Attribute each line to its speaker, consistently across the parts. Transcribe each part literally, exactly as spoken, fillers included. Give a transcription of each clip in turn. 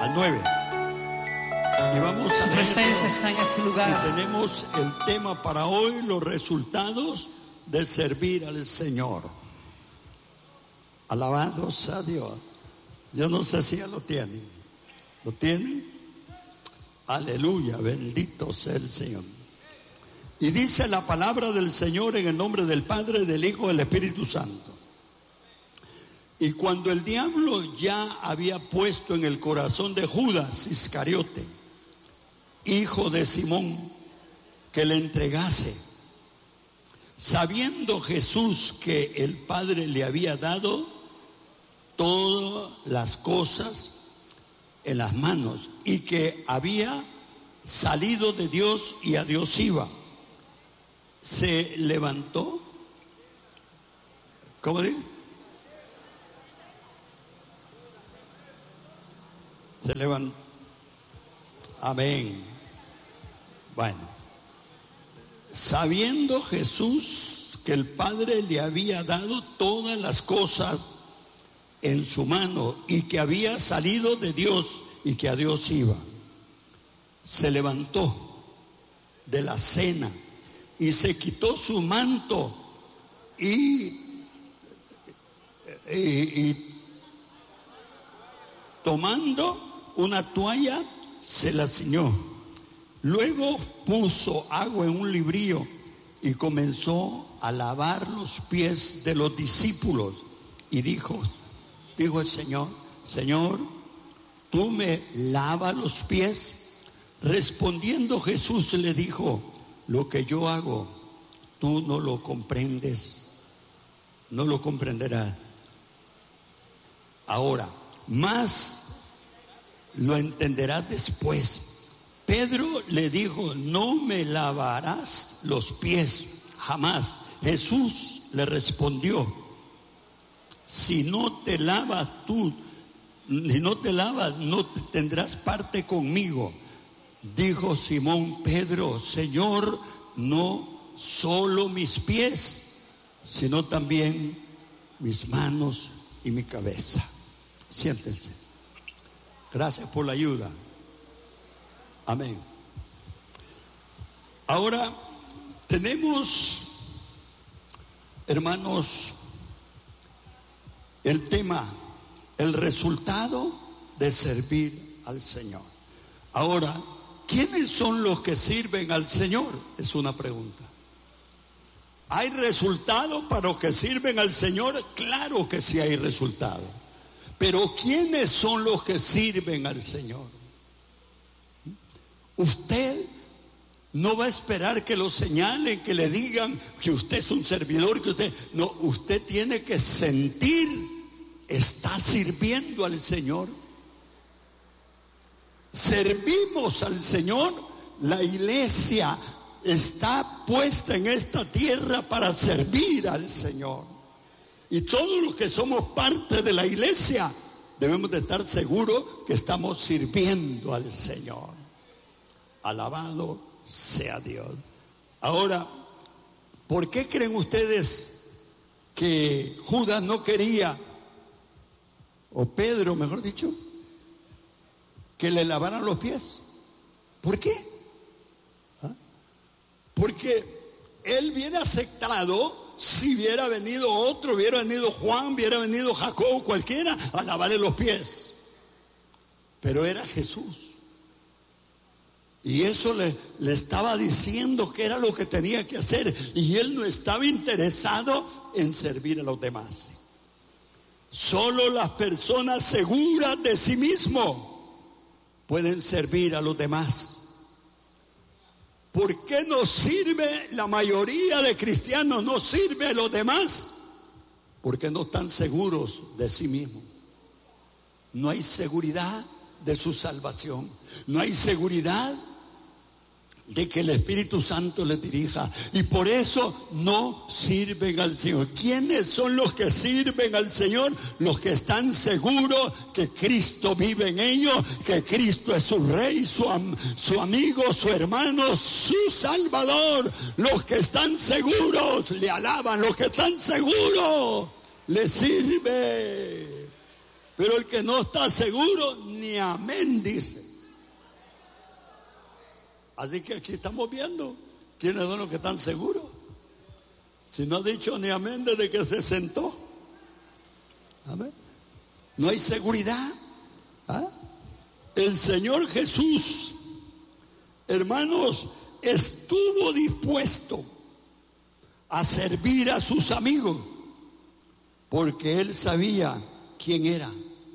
Speaker 1: al nueve. Y vamos a
Speaker 2: Su presencia
Speaker 1: leerlo.
Speaker 2: está en este lugar.
Speaker 1: Y tenemos el tema para hoy, los resultados de servir al Señor. Alabados a Dios. Yo no sé si ya lo tienen. ¿Lo tienen? Aleluya, bendito sea el Señor. Y dice la palabra del Señor en el nombre del Padre, del Hijo y del Espíritu Santo. Y cuando el diablo ya había puesto en el corazón de Judas Iscariote, hijo de Simón, que le entregase, sabiendo Jesús que el Padre le había dado todas las cosas en las manos y que había salido de Dios y a Dios iba, se levantó. ¿Cómo dice? Se levantó. Amén. Bueno, sabiendo Jesús que el Padre le había dado todas las cosas en su mano y que había salido de Dios y que a Dios iba, se levantó de la cena y se quitó su manto y, y, y tomando una toalla se la ciñó. Luego puso agua en un librillo y comenzó a lavar los pies de los discípulos y dijo, dijo el Señor, Señor, ¿tú me lavas los pies? Respondiendo Jesús le dijo, lo que yo hago, tú no lo comprendes, no lo comprenderás ahora, más lo entenderás después. Pedro le dijo, no me lavarás los pies jamás. Jesús le respondió, si no te lavas tú, si no te lavas, no tendrás parte conmigo. Dijo Simón Pedro, Señor, no solo mis pies, sino también mis manos y mi cabeza. Siéntense. Gracias por la ayuda. Amén. Ahora tenemos, hermanos, el tema, el resultado de servir al Señor. Ahora, ¿quiénes son los que sirven al Señor? Es una pregunta. ¿Hay resultado para los que sirven al Señor? Claro que sí hay resultado. Pero ¿quiénes son los que sirven al Señor? Usted no va a esperar que lo señalen, que le digan que usted es un servidor, que usted... No, usted tiene que sentir, está sirviendo al Señor. Servimos al Señor. La iglesia está puesta en esta tierra para servir al Señor. Y todos los que somos parte de la iglesia debemos de estar seguros que estamos sirviendo al Señor. Alabado sea Dios. Ahora, ¿por qué creen ustedes que Judas no quería, o Pedro, mejor dicho, que le lavaran los pies? ¿Por qué? ¿Ah? Porque él hubiera aceptado si hubiera venido otro, hubiera venido Juan, hubiera venido Jacob, cualquiera, a lavarle los pies. Pero era Jesús. Y eso le, le estaba diciendo que era lo que tenía que hacer. Y él no estaba interesado en servir a los demás. Solo las personas seguras de sí mismo pueden servir a los demás. ¿Por qué no sirve la mayoría de cristianos? No sirve a los demás porque no están seguros de sí mismos. No hay seguridad de su salvación. No hay seguridad de que el Espíritu Santo les dirija. Y por eso no sirven al Señor. ¿Quiénes son los que sirven al Señor? Los que están seguros que Cristo vive en ellos, que Cristo es su Rey, su, am, su amigo, su hermano, su Salvador. Los que están seguros le alaban. Los que están seguros le sirve. Pero el que no está seguro ni ni amén, dice. Así que aquí estamos viendo quiénes son los que están seguros. Si no ha dicho ni amén desde que se sentó. Amén. No hay seguridad. ¿Ah? El Señor Jesús, hermanos, estuvo dispuesto a servir a sus amigos porque Él sabía quién era,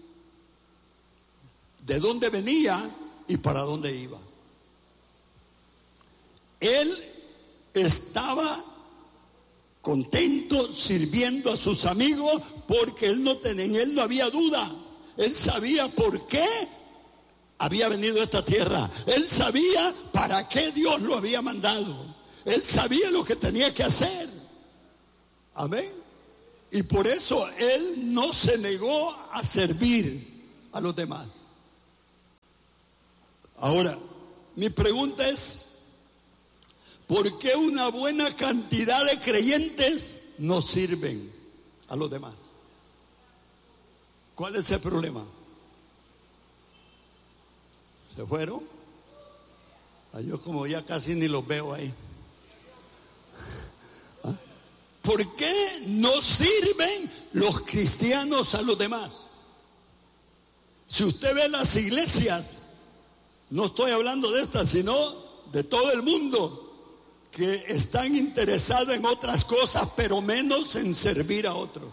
Speaker 1: de dónde venía y para dónde iba. Él estaba contento sirviendo a sus amigos porque él no tenía, en él no había duda. Él sabía por qué había venido a esta tierra. Él sabía para qué Dios lo había mandado. Él sabía lo que tenía que hacer. Amén. Y por eso él no se negó a servir a los demás. Ahora, mi pregunta es, ¿por qué una buena cantidad de creyentes no sirven a los demás? ¿Cuál es el problema? ¿Se fueron? Yo como ya casi ni los veo ahí. ¿Ah? ¿Por qué no sirven los cristianos a los demás? Si usted ve las iglesias, no estoy hablando de estas, sino de todo el mundo, que están interesados en otras cosas, pero menos en servir a otros.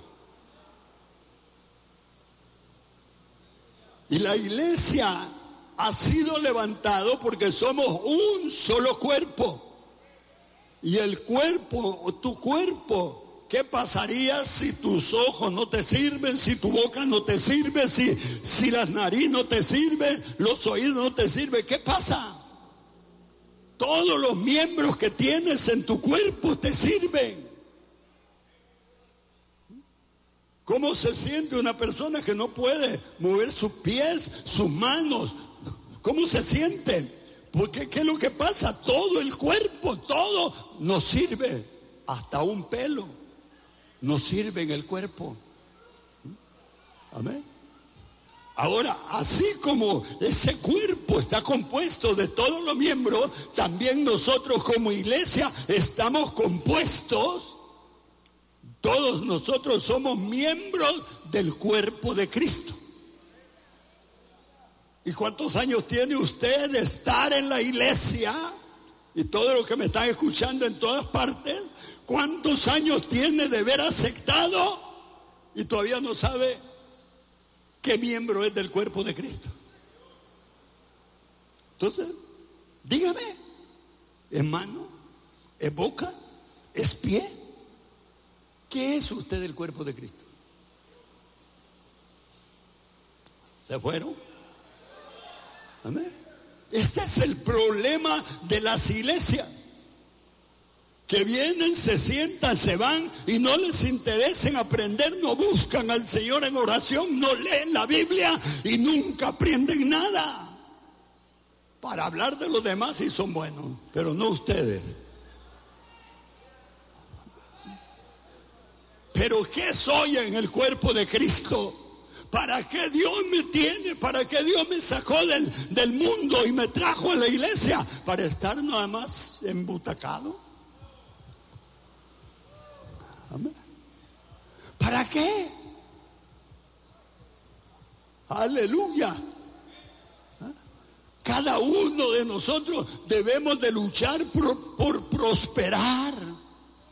Speaker 1: Y la iglesia ha sido levantado porque somos un solo cuerpo. Y el cuerpo, tu cuerpo, ¿qué pasaría si tus ojos no te sirven, si tu boca no te sirve, si, si las narices no te sirven, los oídos no te sirven? ¿Qué pasa? Todos los miembros que tienes en tu cuerpo te sirven. ¿Cómo se siente una persona que no puede mover sus pies, sus manos? ¿Cómo se siente? Porque ¿qué es lo que pasa? Todo el cuerpo, todo nos sirve. Hasta un pelo nos sirve en el cuerpo. Amén. Ahora, así como ese cuerpo está compuesto de todos los miembros, también nosotros como iglesia estamos compuestos. Todos nosotros somos miembros del cuerpo de Cristo. ¿Y cuántos años tiene usted de estar en la iglesia? Y todos los que me están escuchando en todas partes, ¿cuántos años tiene de haber aceptado y todavía no sabe qué miembro es del cuerpo de Cristo? Entonces, dígame, ¿es mano? ¿Es boca? ¿Es pie? ¿Qué es usted del cuerpo de Cristo? ¿Se fueron? Amén. Este es el problema de las iglesias, que vienen, se sientan, se van y no les interesa en aprender, no buscan al Señor en oración, no leen la Biblia y nunca aprenden nada. Para hablar de los demás sí son buenos, pero no ustedes. Pero ¿qué soy en el cuerpo de Cristo? ¿Para qué Dios me tiene? ¿Para qué Dios me sacó del, del mundo y me trajo a la iglesia? ¿Para estar nada más embutacado? Amén. ¿Para qué? Aleluya. Cada uno de nosotros debemos de luchar por, por prosperar.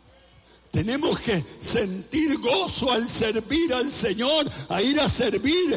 Speaker 1: Tenemos que sentir gozo al servir al Señor, a ir a servir